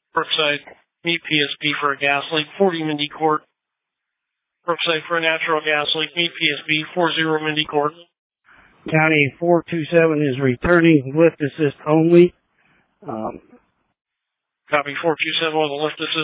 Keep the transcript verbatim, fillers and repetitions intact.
Brookside, meet P S B for a gas leak, forty Mindy Court. Brookside for a natural gas leak, meet P S B, forty Mindy Court. County four two seven is returning, lift assist only. Um, Copy four two seven with a lift assist.